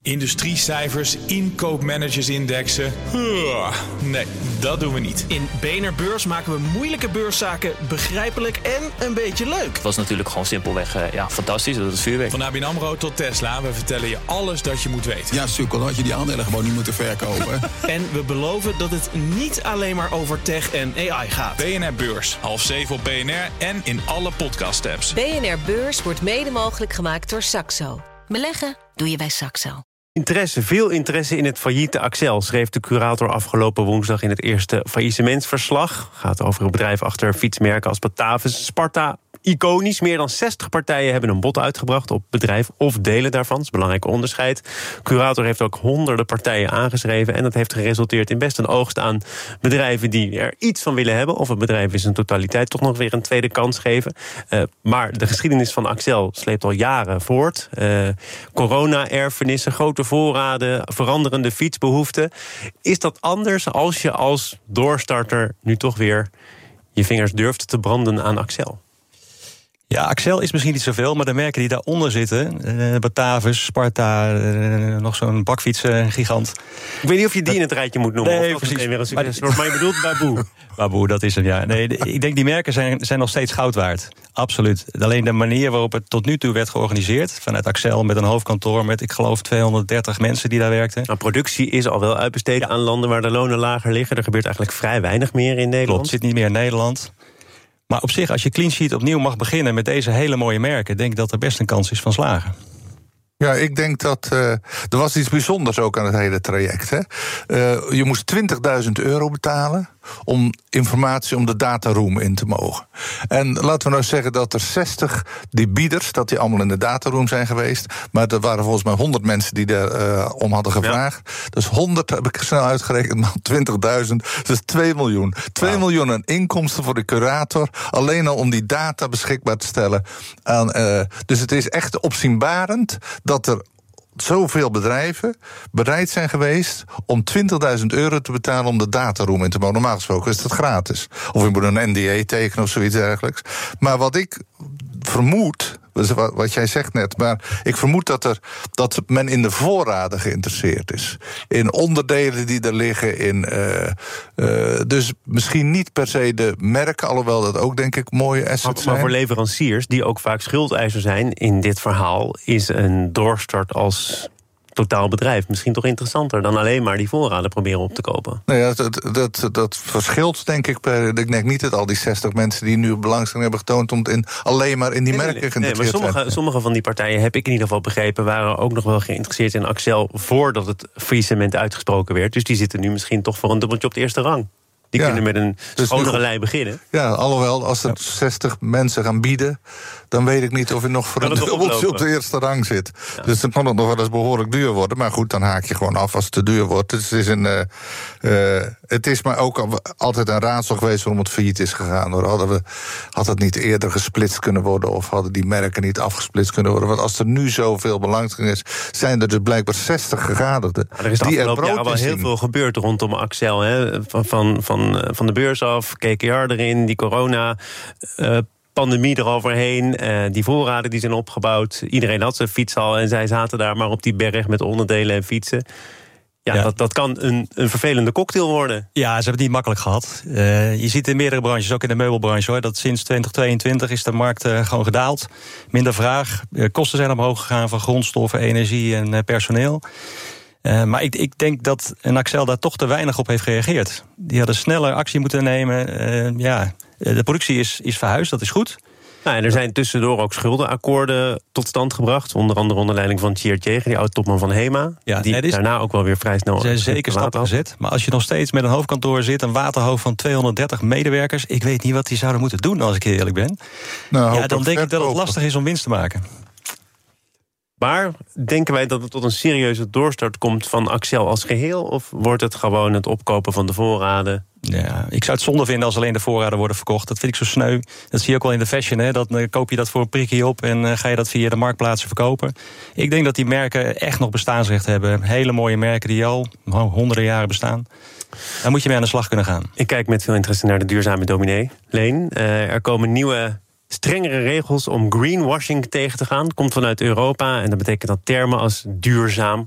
Industriecijfers, inkoopmanagersindexen. Nee, dat doen we niet. In BNR Beurs maken we moeilijke beurszaken begrijpelijk en een beetje leuk. Het was natuurlijk gewoon simpelweg fantastisch, dat is vuurwerk. Van ABN AMRO tot Tesla, we vertellen je alles dat je moet weten. Ja, sukkel, had je die aandelen gewoon niet moeten verkopen. En we beloven dat het niet alleen maar over tech en AI gaat. BNR Beurs, 6:30 op BNR en in alle podcast-apps. BNR Beurs wordt mede mogelijk gemaakt door Saxo. Beleggen doe je bij Saxo. Veel interesse in het failliete Accel, schreef de curator afgelopen woensdag in het eerste faillissementsverslag. Het gaat over een bedrijf achter fietsmerken als Batavus, Sparta. Iconisch, meer dan 60 partijen hebben een bod uitgebracht op bedrijf of delen daarvan. Dat is een belangrijk onderscheid. Curator heeft ook honderden partijen aangeschreven en dat heeft geresulteerd in best een oogst aan bedrijven die er iets van willen hebben, of het bedrijf in zijn totaliteit toch nog weer een tweede kans geven. Maar de geschiedenis van Accel sleept al jaren voort. Corona-erfenissen, grote voorraden, veranderende fietsbehoeften. Is dat anders als je als doorstarter nu toch weer je vingers durft te branden aan Accel? Ja, Accel is misschien niet zoveel, maar de merken die daaronder zitten, Batavus, Sparta, nog zo'n bakfietsgigant. Ik weet niet of je die in het rijtje moet noemen. Nee, of precies. Weer een succes. Maar je bedoelt Baboe. Baboe, dat is hem, ja. Nee, ik denk die merken zijn nog steeds goud waard. Absoluut. Alleen de manier waarop het tot nu toe werd georganiseerd, vanuit Accel met een hoofdkantoor met, ik geloof, 230 mensen die daar werkten. Nou, productie is al wel uitbesteed aan landen waar de lonen lager liggen. Er gebeurt eigenlijk vrij weinig meer in Nederland. Klopt, zit niet meer in Nederland. Maar op zich, als je clean sheet opnieuw mag beginnen met deze hele mooie merken, denk ik dat er best een kans is van slagen. Ja, ik denk dat er was iets bijzonders ook aan het hele traject. Hè? Je moest €20.000 betalen om informatie om de dataroom in te mogen. En laten we nou zeggen dat er 60 die bieders, dat die allemaal in de dataroom zijn geweest. Maar er waren volgens mij 100 mensen die daar om hadden gevraagd. Ja. Dus 100 heb ik snel uitgerekend, maar 20.000. Dus 2 miljoen. 2 miljoen aan inkomsten voor de curator. Alleen al om die data beschikbaar te stellen. Dus het is echt opzienbarend dat er zoveel bedrijven bereid zijn geweest om €20.000 te betalen om de dataroom in te mogen. Normaal gesproken is dat gratis. Of je moet een NDA tekenen of zoiets dergelijks. Maar wat ik vermoed, wat jij zegt net, maar ik vermoed dat men in de voorraden geïnteresseerd is. In onderdelen die er liggen. Dus misschien niet per se de merken, alhoewel dat ook denk ik mooie assets zijn. Maar voor leveranciers, die ook vaak schuldeiser zijn in dit verhaal, is een doorstart als totaal bedrijf misschien toch interessanter dan alleen maar die voorraden proberen op te kopen. Nou ja, dat verschilt denk ik. Ik denk niet dat al die 60 mensen die nu belangstelling hebben getoond om alleen maar in die merken geïnteresseerd zijn. Maar sommige van die partijen, heb ik in ieder geval begrepen, waren ook nog wel geïnteresseerd in Accel voordat het faillissement uitgesproken werd. Dus die zitten nu misschien toch voor een dubbeltje op de eerste rang. Die kunnen met een schonere lei beginnen. Ja, alhoewel, als er 60 mensen gaan bieden, dan weet ik niet of je nog voor een dubbeltje op de eerste rang zit. Ja. Dus dan kan het nog wel eens behoorlijk duur worden. Maar goed, dan haak je gewoon af als het te duur wordt. Dus het is maar ook altijd een raadsel geweest waarom het failliet is gegaan. Had het niet eerder gesplitst kunnen worden, of hadden die merken niet afgesplitst kunnen worden? Want als er nu zoveel belangstelling is, zijn er dus blijkbaar 60 gegadigden. Er is de afgelopen jaren wel heel veel gebeurd rondom Accel. Hè? Van de beurs af, KKR erin, die corona-pandemie eroverheen, die voorraden die zijn opgebouwd. Iedereen had zijn fietshal en zij zaten daar maar op die berg met onderdelen en fietsen. Ja. Dat kan een vervelende cocktail worden. Ja, ze hebben het niet makkelijk gehad. Je ziet in meerdere branches, ook in de meubelbranche, hoor, dat sinds 2022 is de markt gewoon gedaald. Minder vraag. Kosten zijn omhoog gegaan van grondstoffen, energie en personeel. Maar ik denk dat een Accel daar toch te weinig op heeft gereageerd. Die hadden sneller actie moeten nemen. De productie is verhuisd, dat is goed. Nou, en er zijn tussendoor ook schuldenakkoorden tot stand gebracht. Onder andere onder leiding van Tjeerd Jeger, die oud-topman van HEMA. Ja, die daarna ook wel weer vrij snel. Er zijn zeker stappen gezet. Maar als je nog steeds met een hoofdkantoor zit, een waterhoofd van 230 medewerkers, ik weet niet wat die zouden moeten doen, als ik heel eerlijk ben. Dan denk ik dat het lastig is om winst te maken. Maar denken wij dat het tot een serieuze doorstart komt van Accel als geheel? Of wordt het gewoon het opkopen van de voorraden? Ja, ik zou het zonde vinden als alleen de voorraden worden verkocht. Dat vind ik zo sneu. Dat zie je ook wel in de fashion. Hè? Dan koop je dat voor een prikkie op en ga je dat via de marktplaatsen verkopen. Ik denk dat die merken echt nog bestaansrecht hebben. Hele mooie merken die al honderden jaren bestaan. Daar moet je mee aan de slag kunnen gaan. Ik kijk met veel interesse naar de duurzame dominee. Leen, er komen nieuwe, strengere regels om greenwashing tegen te gaan. Komt vanuit Europa en dat betekent dat termen als duurzaam,